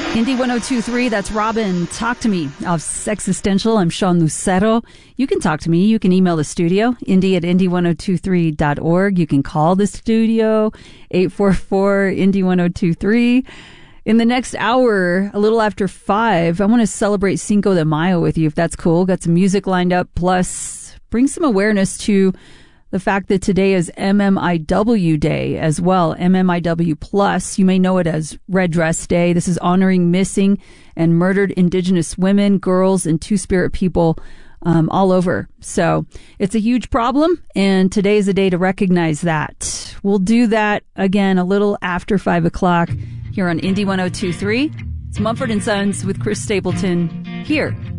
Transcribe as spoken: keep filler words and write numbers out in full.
Indy one oh two point three, that's Robin. Talk to me of Sexistential. I'm Sean Lucero. You can talk to me. You can email the studio, indy at indy ten twenty-three dot org. You can call the studio, eight four four, Indy one oh two point three. In the next hour, a little after five, I want to celebrate Cinco de Mayo with you, if that's cool. Got some music lined up, plus bring some awareness to the fact that today is M M I W Day as well, M M I W plus. You may know it as Red Dress Day. This is honoring missing and murdered Indigenous women, girls, and Two-Spirit people um, all over. So it's a huge problem, and today is a day to recognize that. We'll do that again a little after five o'clock here on Indy one oh two point three. It's Mumford and Sons with Chris Stapleton here